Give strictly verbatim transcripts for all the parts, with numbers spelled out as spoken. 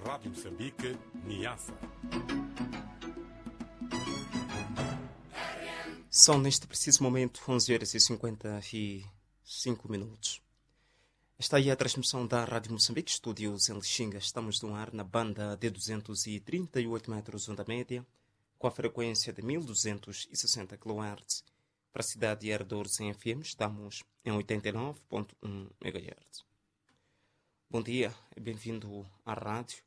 Rádio Moçambique, Niassa. São neste preciso momento onze horas e cinquenta e cinco minutos. Está aí a transmissão da Rádio Moçambique, estúdios em Lixinga. Estamos no ar na banda de duzentos e trinta e oito metros onda média, com a frequência de mil duzentos e sessenta quilohertz. Para a cidade de Herdores em F M, estamos em oitenta e nove ponto um megahertz. Bom dia e bem-vindo à rádio.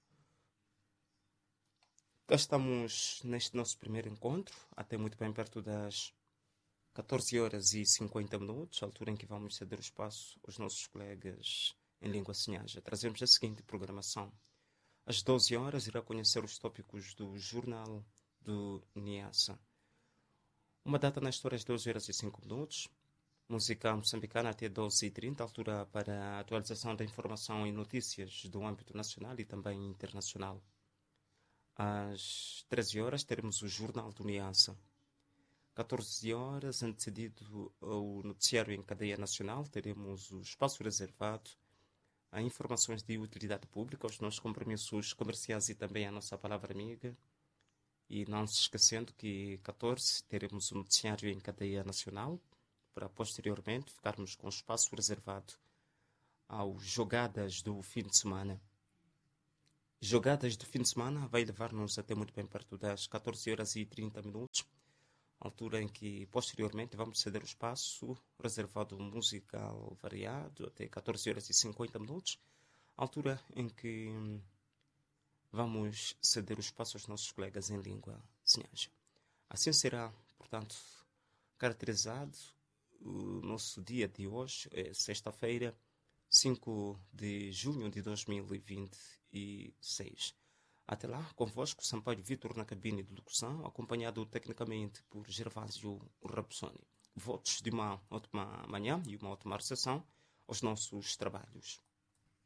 Cá estamos neste nosso primeiro encontro, até muito bem perto das catorze horas e cinquenta minutos, altura em que vamos ceder o espaço aos nossos colegas em língua sinhaja. Trazemos a seguinte programação. Às doze horas irá conhecer os tópicos do Jornal do Niassa. Uma data na história às doze horas e cinco minutos. Música moçambicana até doze e trinta, altura para a atualização da informação e notícias do âmbito nacional e também internacional. Às treze horas teremos o Jornal do Niassa. catorze horas, antecedido ao noticiário em cadeia nacional, teremos o espaço reservado a informações de utilidade pública, aos nossos compromissos comerciais e também a nossa palavra amiga. E não se esquecendo que catorze teremos o noticiário em cadeia nacional, para posteriormente ficarmos com o espaço reservado às jogadas do fim de semana. Jogadas do fim de semana vai levar-nos até muito bem perto das catorze horas e trinta minutos, altura em que posteriormente vamos ceder o espaço reservado musical variado até catorze horas e cinquenta minutos, altura em que vamos ceder o espaço aos nossos colegas em língua sinhaja. Assim será, portanto, caracterizado o nosso dia de hoje, é sexta-feira, cinco de junho de dois mil e vinte e seis. Até lá, convosco, Sampaio Vitor na cabine de locução, acompanhado tecnicamente por Gervásio Rapsoni. Votos de uma ótima manhã e uma ótima recepção aos nossos trabalhos.